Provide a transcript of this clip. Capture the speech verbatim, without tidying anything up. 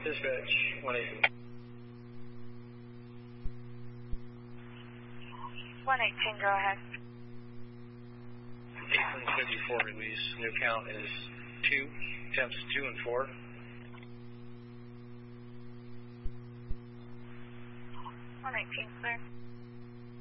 Dispatch, one eighteen. one eighteen, go ahead. Eastland fifty-four release. New count is two. Temps two and four. one eighteen, sir.